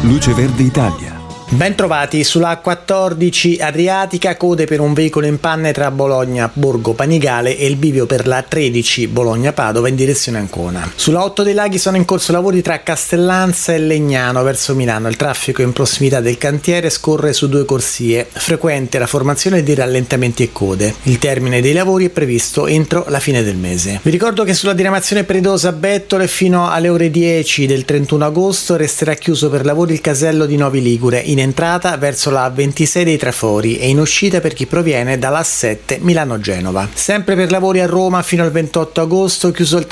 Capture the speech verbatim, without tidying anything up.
Luce Verde Italia. Ben trovati sulla A quattordici Adriatica, code per un veicolo in panne tra Bologna Borgo Panigale e il bivio per la tredici Bologna Padova in direzione Ancona. Sulla otto dei Laghi sono in corso lavori tra Castellanza e Legnano verso Milano. Il traffico in prossimità del cantiere scorre su due corsie, frequente la formazione di rallentamenti e code. Il termine dei lavori è previsto entro la fine del mese. Vi ricordo che sulla diramazione Predosa Bettole fino alle ore dieci del trentuno agosto resterà chiuso per lavori il casello di Novi Ligure in entrata verso la A ventisei dei Trafori e in uscita per chi proviene dalla A sette Milano-Genova. Sempre per lavori a Roma fino al ventotto agosto chiuso il